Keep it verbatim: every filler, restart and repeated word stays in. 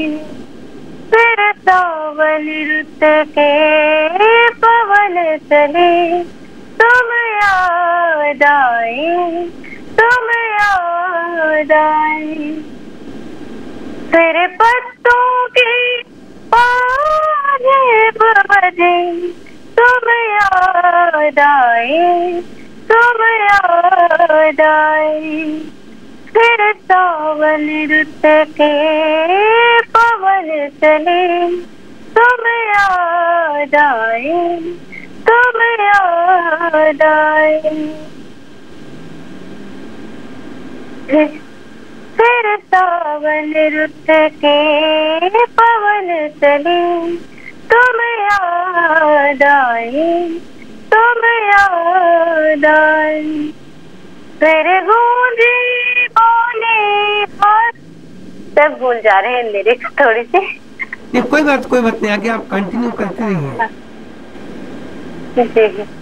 फिर सावन रुत के पवन चले, तुम याद आए, तुम याद आए। फिर पत्तों की पाजेब बजे, तुम याद आए, तुम याद आए। फिर सावन रुत के पवन चले, तुम याद आए, तुम याद आए। फिर सावन रुत के पवन चले, तुम याद आए, तुम याद आए। फिर गूंजे बोले हाथ, सब भूल जा रहे हैं लिरिक्स थोड़ी सी। ये कोई बात कोई बात नहीं, आगे आप कंटिन्यू करते रहिए। जी जी।